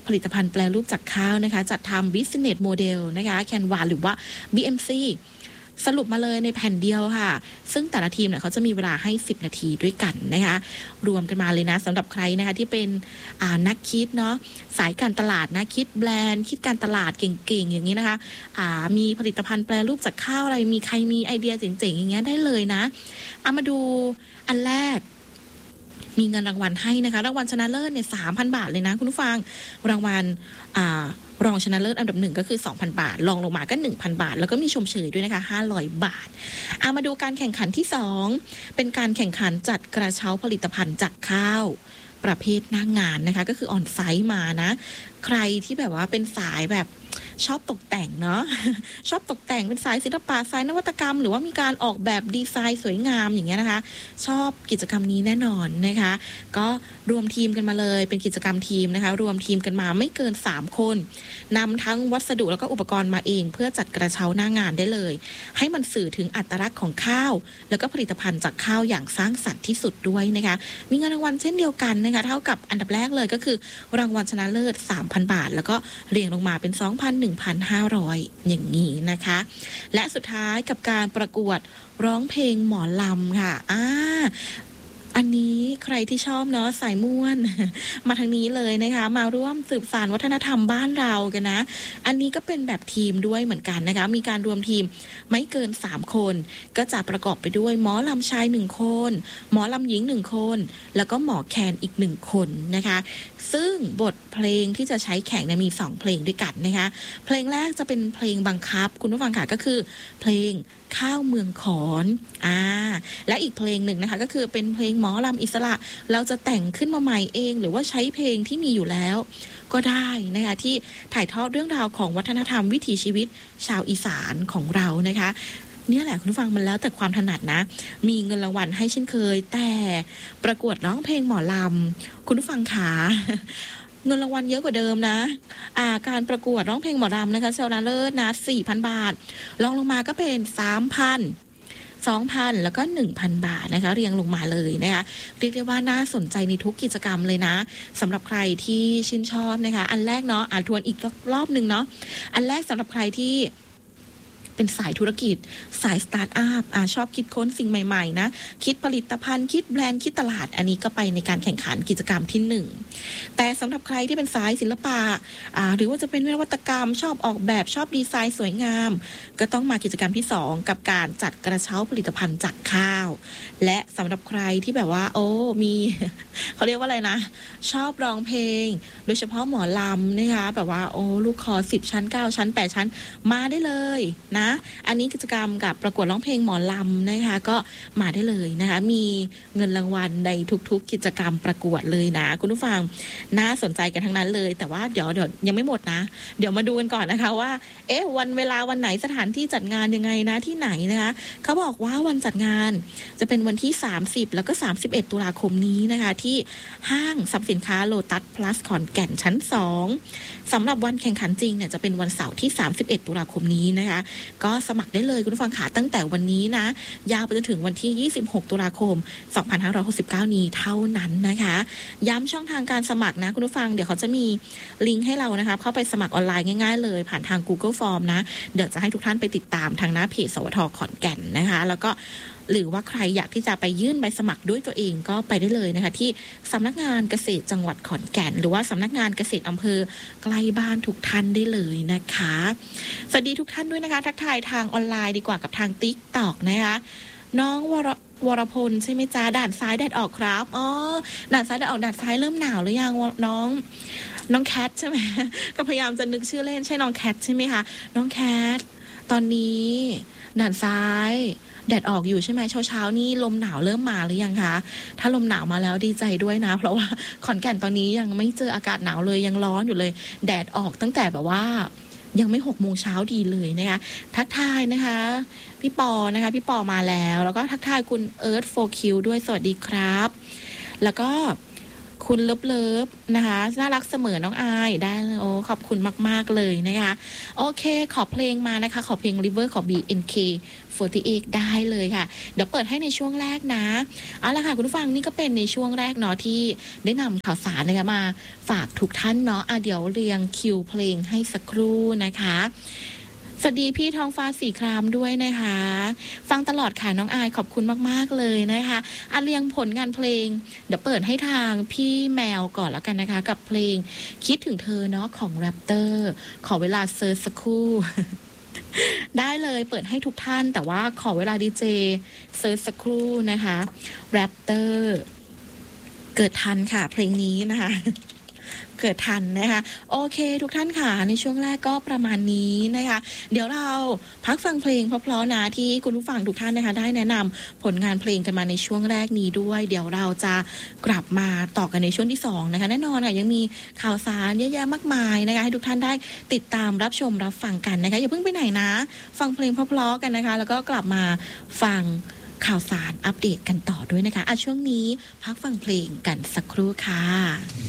ผลิตภัณฑ์แปรรูปจากข้าวนะคะจัดทำ Business Model นะคะ Canva หรือว่า BMC สรุปมาเลยในแผ่นเดียวค่ะซึ่งแต่ละทีมเนี่ยเขาจะมีเวลาให้10นาทีด้วยกันนะคะรวมกันมาเลยนะสำหรับใครนะคะที่เป็นนักคิดเนาะสายการตลาดนะคิดแบรนด์คิดการตลาดเก่งๆอย่างนี้นะคะมีผลิตภัณฑ์แปรรูปจากข้าวอะไรมีใครมีไอเดียเจ๋งๆอย่างเงี้ยได้เลยนะมาดูอันแรกมีเงินรางวัลให้นะคะรางวัลชนะเลิศเนี่ย3,000 บาทเลยนะคุณผู้ฟังรางวัลรองชนะเลิศอันดับ1ก็คือ 2,000 บาทรองลงมาก็ 1,000 บาทแล้วก็มีชมเชยด้วยนะคะ500 บาทมาดูการแข่งขันที่2เป็นการแข่งขันจัดกระเช้าผลิตภัณฑ์จากข้าวประเภทหน้างานนะคะก็คือออนไซต์มานะใครที่แบบว่าเป็นสายแบบชอบตกแต่งเนาะ ชอบตกแต่งเป็นสายศิลปะสายนวัตกรรมหรือว่ามีการออกแบบดีไซน์สวยงามอย่างเงี้ยนะคะชอบกิจกรรมนี้แน่นอนนะคะก็รวมทีมกันมาเลยเป็นกิจกรรมทีมนะคะรวมทีมกันมาไม่เกิน3คนนำทั้งวัสดุแล้วก็อุปกรณ์มาเองเพื่อจัดกระเช้าหน้างานได้เลยให้มันสื่อถึงอัตลักษณ์ของข้าวแล้วก็ผลิตภัณฑ์จากข้าวอย่างสร้างสรรค์ที่สุดด้วยนะคะมีเงินรางวัลเช่นเดียวกันนะคะเท่ากับอันดับแรกเลยก็คือรางวัลชนะเลิศ 3,000 บาทแล้วก็เรียงลงมาเป็น 2,1,500 อย่างนี้นะคะและสุดท้ายกับการประกวดร้องเพลงหมอลำค่ะอันนี้ใครที่ชอบเนาะสายม่วน มาทางนี้เลยนะคะมาร่วมสืบสานวัฒนธรรมบ้านเรากันนะอันนี้ก็เป็นแบบทีมด้วยเหมือนกันนะคะมีการรวมทีมไม่เกิน3คนก็จะประกอบไปด้วยหมอลำชาย1คนหมอลำหญิง1คนแล้วก็หมอแคนอีก1คนนะคะซึ่งบทเพลงที่จะใช้แข่งเนี่ยมี2เพลงด้วยกันนะคะเพลงแรกจะเป็นเพลงบังคับคุณผู้ฟังค่ะก็คือเพลงข้าวเมืองขอนและอีกเพลงหนึ่งนะคะก็คือเป็นเพลงหมอลำอิสระเราจะแต่งขึ้นมาใหม่เองหรือว่าใช้เพลงที่มีอยู่แล้วก็ได้นะคะที่ถ่ายทอดเรื่องราวของวัฒนธรรมวิถีชีวิตชาวอีสานของเรานะคะเนี่ยแหละคุณผู้ฟังมันแล้วแต่ความถนัดนะมีเงินรางวัลให้เช่นเคยแต่ประกวดร้องเพลงหมอลำคุณผู้ฟังขาเงินรางวัลเยอะกว่าเดิมนะการประกวดร้องเพลงหมอลำนะคะชนะเลิศนะ 4,000 บาทรองลงมาก็เป็น 3,000 2,000 แล้วก็ 1,000 บาทนะคะเรียงลงมาเลยนะคะเรียกได้ว่าน่าสนใจในทุกกิจกรรมเลยนะสำหรับใครที่ชื่นชอบนะคะอันแรกเนาะทวนอีกรอบนึงเนาะอันแรกสำหรับใครที่เป็นสายธุรกิจสายสตาร์ทอัพชอบคิดค้นสิ่งใหม่ๆนะคิดผลิตภัณฑ์คิดแบรนด์คิดตลาดอันนี้ก็ไปในการแข่งขันกิจกรรมที่1แต่สำหรับใครที่เป็นสายศิลปะหรือว่าจะเป็นนวัตกรรมชอบออกแบบชอบดีไซน์สวยงามก็ต้องมากิจกรรมที่2กับการจัดกระเช้าผลิตภัณฑ์จากข้าวและสำหรับใครที่แบบว่ามี เขาเรียกว่าอะไรนะชอบร้องเพลงโดยเฉพาะหมอลำนะคะแบบว่าลูกคอ10ชั้น9ชั้น8ชั้นมาได้เลยนะอันนี้กิจกรรมกับประกวดร้องเพลงหมอลำนะคะก็มาได้เลยนะคะมีเงินรางวัลในทุกๆกิจกรรมประกวดเลยนะคุณผู้ฟังน่าสนใจกันทั้งนั้นเลยแต่ว่าเดี๋ยวยังไม่หมดนะเดี๋ยวมาดูกันก่อนนะคะว่าวันเวลาวันไหนสถานที่จัดงานยังไงนะที่ไหนนะคะเขาบอกว่าวันจัดงานจะเป็นวันที่30แล้วก็31ตุลาคมนี้นะคะที่ห้างสรรพสินค้าโลตัสพลัสขอนแก่นชั้น2สำหรับวันแข่งขันจริงเนี่ยจะเป็นวันเสาร์ที่31ตุลาคมนี้นะคะก็สมัครได้เลยคุณผู้ฟังขาตั้งแต่วันนี้นะยาวไปจนถึงวันที่26ตุลาคม2569นี้เท่านั้นนะคะย้ำช่องทางการสมัครนะคุณผู้ฟังเดี๋ยวเขาจะมีลิงก์ให้เรานะคะเข้าไปสมัครออนไลน์ง่ายๆเลยผ่านทาง Google Form นะเดี๋ยวจะให้ทุกท่านไปติดตามทางหน้าเพจสวทขอนแก่นนะคะแล้วก็หรือว่าใครอยากที่จะไปยื่นใบสมัครด้วยตัวเองก็ไปได้เลยนะคะที่สำนักงานเกษตรจังหวัดขอนแก่นหรือว่าสำนักงานเกษตรอำเภอใกล้บ้านทุกท่านได้เลยนะคะสวัสดีทุกท่านด้วยนะคะทักทายทางออนไลน์ดีกว่ากับทาง TikTok นะคะน้องวรพลใช่ไหมจ๊ะด่านซ้ายแดดออกครับด่านซ้ายแดดออกด่านซ้ายเริ่มหนาวหรือยังน้องแคทใช่ไหมก็พยายามจะนึกชื่อเล่นใช่น้องแคทใช่ไหมคะน้องแคทตอนนี้ด่านซ้ายแดดออกอยู่ใช่ไหมเช้านี่ลมหนาวเริ่มมาหรือยังคะถ้าลมหนาวมาแล้วดีใจด้วยนะเพราะว่าขอนแก่นตอนนี้ยังไม่เจออากาศหนาวเลยยังร้อนอยู่เลยแดดออกตั้งแต่แบบว่ายังไม่6 โมงเช้าดีเลยนะคะทักทายนะคะพี่ปอนะคะพี่ปอมาแล้วก็ทักทายคุณเอิร์ธโฟคิวด้วยสวัสดีครับแล้วก็คุณเลิฟนะคะน่ารักเสมอน้องอายได้เลยโอ้ขอบคุณมากๆเลยนะคะโอเคขอเพลงมานะคะขอเพลง River ขอ BNK48 ได้เลยค่ะเดี๋ยวเปิดให้ในช่วงแรกนะเอาละค่ะคุณผู้ฟังนี่ก็เป็นในช่วงแรกเนาะที่ได้นำข่าวสารนะคะมาฝากทุกท่านเนาะเดี๋ยวเรียงคิวเพลงให้สักครู่นะคะสวัสดีพี่ทองฟ้าสีครามด้วยนะคะฟังตลอดค่ะน้องอายขอบคุณมากๆเลยนะคะเรียงผลงานเพลงเดี๋ยวเปิดให้ทางพี่แมวก่อนแล้วกันนะคะกับเพลงคิดถึงเธอเนาะของแรปเตอร์ขอเวลาเซิร์ชสักครู่ ได้เลยเปิดให้ทุกท่านแต่ว่าขอเวลาดีเจเซิร์ชสักครู่นะคะแรปเตอร์เกิดทันค่ะเพลงนี้นะคะ เกิดทันนะคะโอเคทุกท่านค่ะในช่วงแรกก็ประมาณนี้นะคะเดี๋ยวเราพักฟังเพลงเพราะๆนะที่คุณผู้ฟังทุกท่านนะคะได้แนะนำผลงานเพลงกันมาในช่วงแรกนี้ด้วยเดี๋ยวเราจะกลับมาต่อกันในช่วงที่2นะคะแน่นอนค่ะยังมีข่าวสารเยอะแยะมากมายนะคะให้ทุกท่านได้ติดตามรับชมรับฟังกันนะคะอย่าเพิ่งไปไหนนะฟังเพลงเพราะๆกันนะคะแล้วก็กลับมาฟังข่าวสารอัปเดตกันต่อด้วยนะคะช่วงนี้พักฟังเพลงกันสักครู่ค่ะ